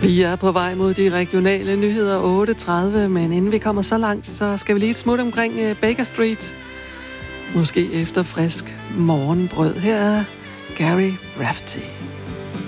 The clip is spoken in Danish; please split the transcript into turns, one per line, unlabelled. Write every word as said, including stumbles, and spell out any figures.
Vi er på vej mod de regionale nyheder otte tredive, men inden vi kommer så langt, så skal vi lige smutte omkring Baker Street. Måske efter frisk morgenbrød. Her er Gary Rafferty.